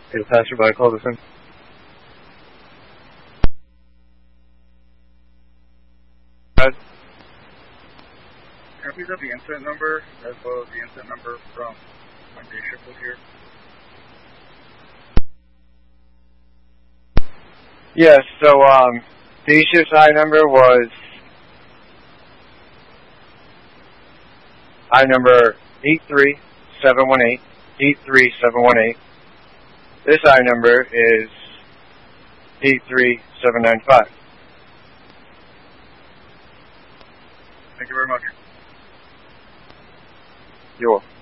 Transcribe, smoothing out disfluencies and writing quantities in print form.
Is passerby call this in? Can I please have the incident number as well as the incident number from when day shift was here? Yes, so day shift's I number was I number 83718, 83718. This I number is 83795. Thank you very much. You're welcome.